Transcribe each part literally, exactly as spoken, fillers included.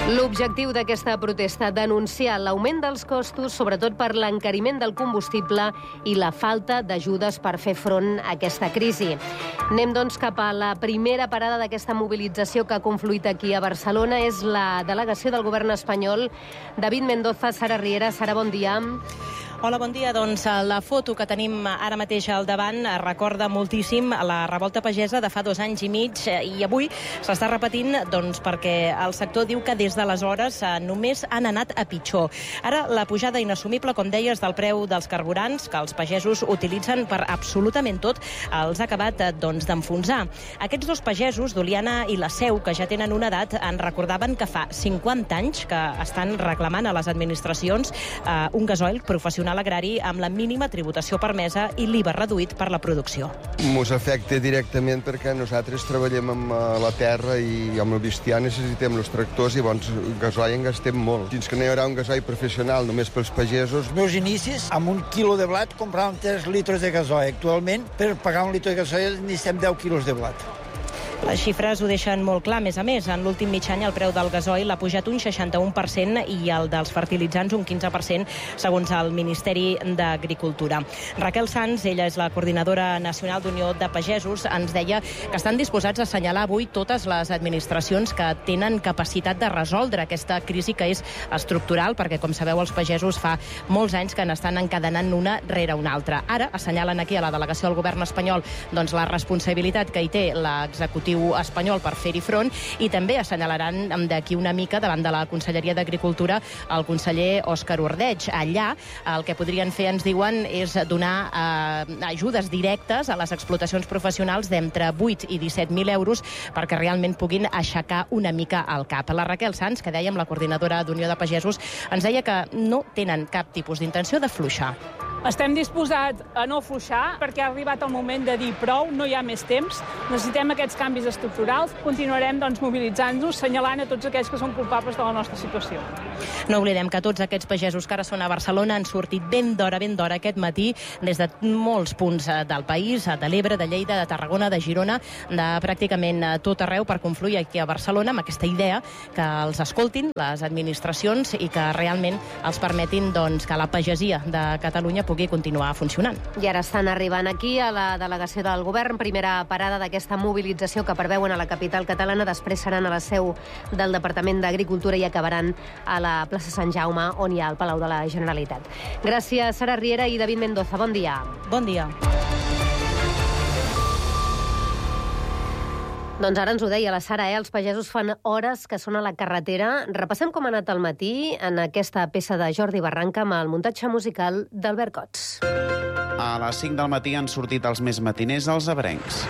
L'objectiu d'aquesta protesta, denunciar l'augment dels costos, sobretot per l'encariment del combustible i la falta d'ajudes per fer front a aquesta crisi. Anem, doncs, cap a la primera parada d'aquesta mobilització que ha confluït aquí a Barcelona. És la delegació del govern espanyol. David Mendoza, Sara Riera. Sara, bon dia. Hola, bon dia. Doncs la foto que tenim ara mateix al davant recorda moltíssim la revolta pagesa de fa dos anys i mig i avui s'està repetint doncs, perquè el sector diu que des d'aleshores només han anat a pitjor. Ara, la pujada inassumible, com deies, del preu dels carburants que els pagesos utilitzen per absolutament tot, els ha acabat doncs, d'enfonsar. Aquests dos pagesos, d'Oliana i la Seu, que ja tenen una edat, en recordaven que fa cinquanta anys que estan reclamant a les administracions eh, un gasoil professional agrari amb la mínima tributació permesa i l'I V A reduït per la producció. Ens afecta directament perquè nosaltres treballem amb la terra i amb el bestiar necessitem els tractors i llavors gasoil en gastem molt. Fins que no hi haurà un gasoil professional només pels pagesos. Els meus inicis, amb un quilo de blat compràvem tres litres de gasoil. Actualment, per pagar un litre de gasoil necessitem deu quilos de blat. Les xifres ho deixen molt clar. A més a més, en l'últim mig any el preu del gasoil ha pujat un seixanta-u per cent i el dels fertilitzants un quinze per cent, segons el Ministeri d'Agricultura. Raquel Sans, ella és la coordinadora nacional d'Unió de Pagesos, ens deia que estan disposats a assenyalar avui totes les administracions que tenen capacitat de resoldre aquesta crisi que és estructural, perquè, com sabeu, els pagesos fa molts anys que n'estan encadenant una rere una altra. Ara assenyalen aquí a la delegació del govern espanyol doncs, la responsabilitat que hi té l'executiu espanyol per fer-hi front i també assenyalaran d'aquí una mica davant de la Conselleria d'Agricultura el conseller Òscar Ordeig. Allà el que podrien fer, ens diuen, és donar eh, ajudes directes a les explotacions professionals d'entre vuit i disset mil euros perquè realment puguin aixecar una mica el cap. La Raquel Sans, que dèiem, la coordinadora d'Unió de Pagesos, ens deia que no tenen cap tipus d'intenció de fluixar. Estem disposats a no fluixar perquè ha arribat el moment de dir prou, no hi ha més temps, necessitem aquests canvis estructurals, continuarem doncs, mobilitzant-nos, senyalant a tots aquells que són culpables de la nostra situació. No oblidem que tots aquests pagesos que ara són a Barcelona han sortit ben d'hora, ben d'hora aquest matí des de molts punts del país, de l'Ebre, de Lleida, de Tarragona, de Girona, de pràcticament tot arreu per confluir aquí a Barcelona amb aquesta idea que els escoltin les administracions i que realment els permetin doncs, que la pagesia de Catalunya pugui continuar funcionant. I ara estan arribant aquí a la delegació del govern, primera parada d'aquesta mobilització que preveuen a la capital catalana, després seran a la seu del Departament d'Agricultura i acabaran a la plaça Sant Jaume, on hi ha el Palau de la Generalitat. Gràcies, Sara Riera i David Mendoza. Bon dia. Bon dia. Doncs ara ens ho deia la Sara, eh? Els pagesos fan hores que són a la carretera. Repassem com ha anat el matí en aquesta peça de Jordi Barranca amb el muntatge musical d'Albert Cots. A les cinc del matí han sortit els més matiners als ebrencs.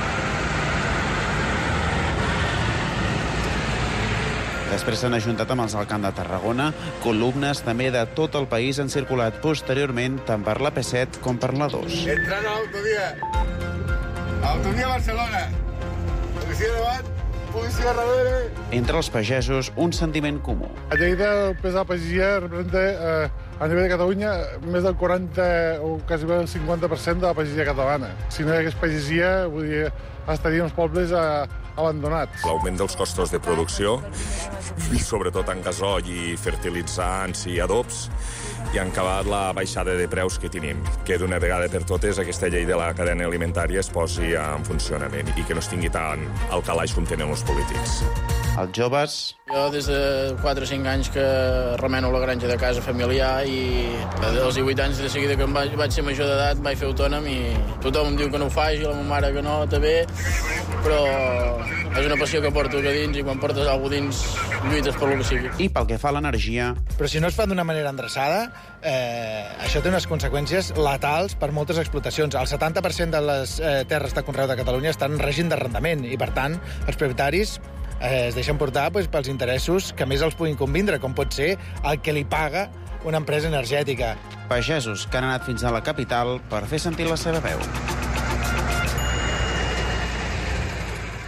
Després s'han ajuntat amb els del Camp de Tarragona. Columnes també de tot el país han circulat posteriorment tant per la P set com per la dos. Entrant a l'autovia. Autovia Barcelona. Policia davant, policia darrere. Entre els pagesos, un sentiment comú. A Lleida, el pes de la pagesia representa eh, a nivell de Catalunya més del quaranta o quasi el cinquanta per cent de la pagesia catalana. Si no hi hagués pagesia, vull dir, estarien els pobles eh, abandonats. L'augment dels costos de producció, i sobretot en gasoil i fertilitzants i adobs, i han acabat la baixada de preus que tenim. Que d'una vegada per totes aquesta llei de la cadena alimentària es posi en funcionament i que no es tingui tant al calaix com tenen els polítics. Els joves... Jo des de quatre o cinc anys que remeno la granja de casa familiar i dels divuit anys de seguida que em vaig, vaig ser major d'edat vaig fer autònom i tothom em diu que no ho faci, la meva mare que no, també, però és una passió que porto a dins i quan portes alguna cosa dins lluites per lo que sigui. I pel que fa a l'energia... Però si no es fa d'una manera endreçada, eh, això té unes conseqüències letals per moltes explotacions. El setanta per cent de les eh, terres de conreu de Catalunya estan en règim d'arrendament i, per tant, els propietaris eh, es deixen portar pues, pels interessos que més els puguin convindre, com pot ser el que li paga una empresa energètica. Pagesos que han anat fins a la capital per fer sentir la seva veu.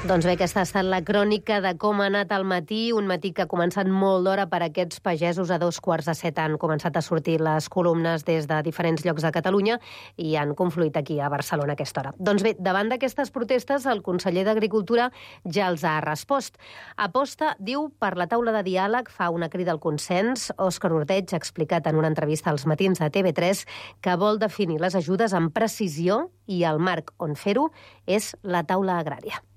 Doncs bé, aquesta ha estat la crònica de com ha anat el matí, un matí que ha començat molt d'hora per a aquests pagesos. A dos quarts de set han començat a sortir les columnes des de diferents llocs de Catalunya i han confluït aquí a Barcelona a aquesta hora. Doncs bé, davant d'aquestes protestes, el conseller d'Agricultura ja els ha respost. Aposta, diu, per la taula de diàleg, fa una crida al consens. Òscar Ordeig ha explicat en una entrevista als matins de T V tres que vol definir les ajudes amb precisió i el marc on fer-ho és la taula agrària.